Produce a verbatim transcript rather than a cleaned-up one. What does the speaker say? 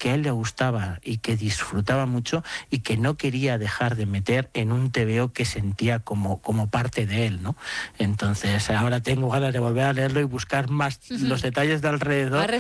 que a él le gustaba y que disfrutaba mucho y que no quería dejar de meter en un T V O que sentía como, como parte de él, ¿no? Entonces ahora tengo ganas de volver a leerlo y buscar más los detalles de alrededor